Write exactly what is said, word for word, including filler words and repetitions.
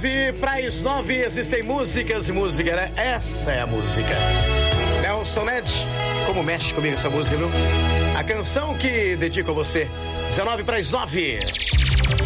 dezenove para as nove, existem músicas e música, né? Essa é a música. Nelson Ned, como mexe comigo essa música, viu? A canção que dedico a você. dezenove para as nove.